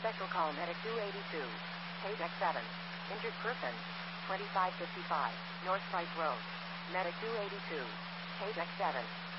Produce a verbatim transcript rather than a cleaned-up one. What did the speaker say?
Special call Medic two eighty-two. Page X seven. Injured person. twenty-five fifty-five. North Price Road. Medic two eighty-two. Page X seven.